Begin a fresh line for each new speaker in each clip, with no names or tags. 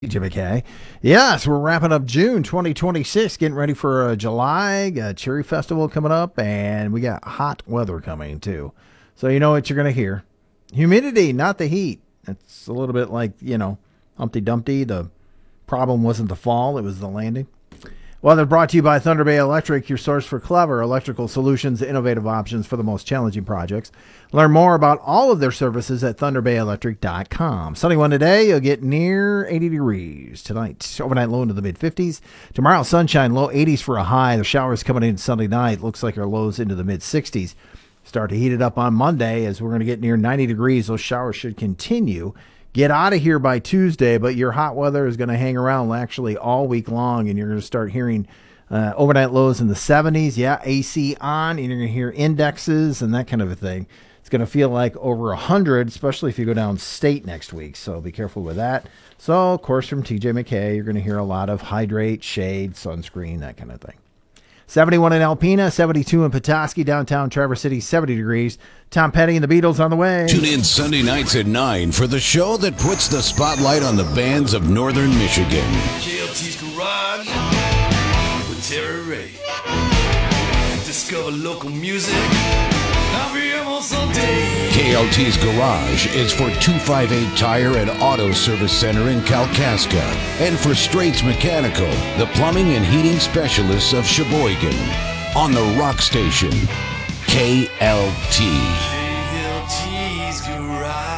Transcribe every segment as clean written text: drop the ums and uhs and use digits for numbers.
Jimmy K. Yes, we're wrapping up June 2026, getting ready for July. Got Cherry Festival coming up, and we got hot weather coming too. So you know what you're going to hear. Humidity, not the heat. It's a little bit like, Humpty Dumpty. The problem wasn't the fall, it was the landing. Well, they're brought to you by Thunder Bay Electric, your source for clever electrical solutions, innovative options for the most challenging projects. Learn more about all of their services at thunderbayelectric.com. Sunny one today, you'll get near 80 degrees. Tonight, overnight low into the mid-50s. Tomorrow, sunshine, low 80s for a high. The showers coming in Sunday night. Looks like our lows into the mid-60s. Start to heat it up on Monday as we're going to get near 90 degrees. Those showers should continue. Get out of here by Tuesday, but your hot weather is going to hang around actually all week long, and you're going to start hearing overnight lows in the 70s. Yeah, AC on, and you're going to hear indexes and that kind of a thing. It's going to feel like over 100, especially if you go down state next week, so be careful with that. So, of course, from TJ McKay, you're going to hear a lot of hydrate, shade, sunscreen, that kind of thing. 71 in Alpena, 72 in Petoskey, downtown Traverse City, 70 degrees. Tom Petty and the Beatles on the way.
Tune in Sunday nights at 9 for the show that puts the spotlight on the bands of Northern Michigan.
KLT's Garage with Terry Ray. Discover local music. I'll be here on Sunday.
KLT's Garage is for 258 Tire and Auto Service Center in Kalkaska. And for Straits Mechanical, the plumbing and heating specialists of Sheboygan. On the Rock Station, KLT.
KLT's Garage.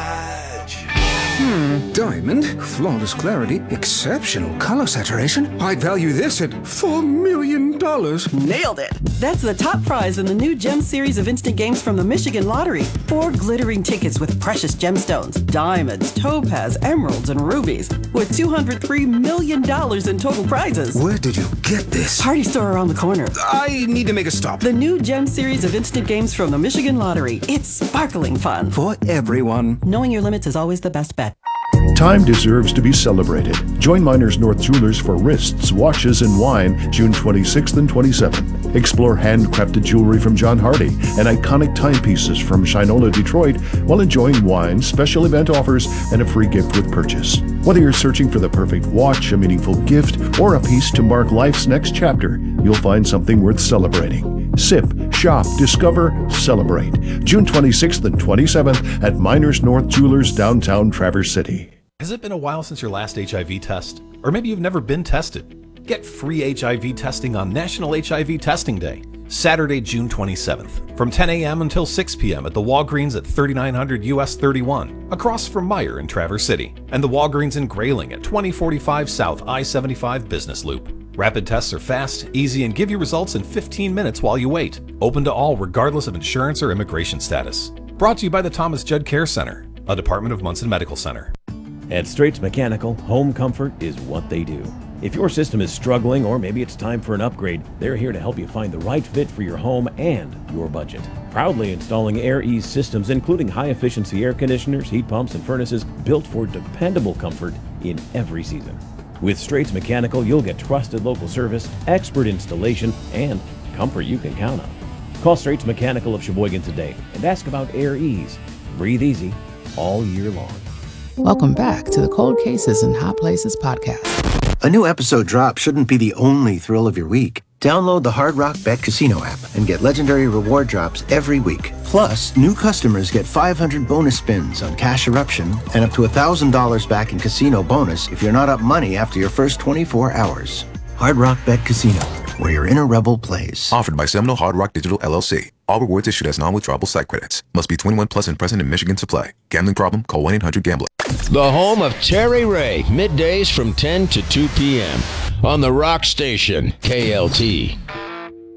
Diamond, flawless clarity, exceptional color saturation. I'd value this at $4 million.
Nailed it! That's the top prize in the new Gem series of instant games from the Michigan Lottery. 4 glittering tickets with precious gemstones, diamonds, topaz, emeralds, and rubies, with $203 million in total prizes.
Where did you get this?
Party store around the corner.
I need to make a stop.
The new Gem series of instant games from the Michigan Lottery. It's sparkling fun.
For everyone.
Knowing your limits is always the best bet.
Time deserves to be celebrated. Join Miners North Jewelers for wrists, watches, and wine June 26th and 27th. Explore handcrafted jewelry from John Hardy and iconic timepieces from Shinola Detroit while enjoying wine, special event offers, and a free gift with purchase. Whether you're searching for the perfect watch, a meaningful gift, or a piece to mark life's next chapter, you'll find something worth celebrating. Sip, shop, discover, celebrate. June 26th and 27th at Miners North Jewelers, downtown Traverse City.
Has it been a while since your last HIV test? Or maybe you've never been tested? Get free HIV testing on National HIV Testing Day, Saturday, June 27th, from 10 a.m. until 6 p.m. at the Walgreens at 3900 US 31, across from Meijer in Traverse City, and the Walgreens in Grayling at 2045 South I-75 Business Loop. Rapid tests are fast, easy, and give you results in 15 minutes while you wait. Open to all regardless of insurance or immigration status. Brought to you by the Thomas Judd Care Center, a department of Munson Medical Center.
At Straits Mechanical, home comfort is what they do. If your system is struggling or maybe it's time for an upgrade, they're here to help you find the right fit for your home and your budget. Proudly installing Air Ease systems, including high-efficiency air conditioners, heat pumps, and furnaces built for dependable comfort in every season. With Straits Mechanical, you'll get trusted local service, expert installation, and comfort you can count on. Call Straits Mechanical of Sheboygan today and ask about Air Ease. Breathe easy all year long.
Welcome back to the Cold Cases and Hot Places podcast.
A new episode drop shouldn't be the only thrill of your week. Download the Hard Rock Bet Casino app and get legendary reward drops every week. Plus, new customers get 500 bonus spins on Cash Eruption and up to $1,000 back in casino bonus if you're not up money after your first 24 hours. Hard Rock Bet Casino, where your inner rebel plays.
Offered by Seminole Hard Rock Digital LLC. All rewards issued as non-withdrawable site credits. Must be 21 plus and present in Michigan to play. Gambling problem? Call 1-800-GAMBLER.
The home of Terry Ray, middays from 10 to 2 p.m. on the Rock Station, KLT.